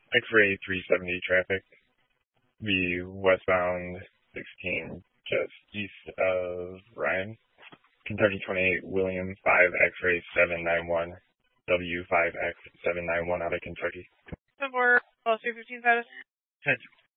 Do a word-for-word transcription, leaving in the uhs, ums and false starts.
X-ray three seventy traffic. Be westbound sixteen, just east of Ryan. Kentucky twenty-eight, William five X-ray seven nine one, W five X seven nine one out of Kentucky. Before, oh, three fifteen status. ten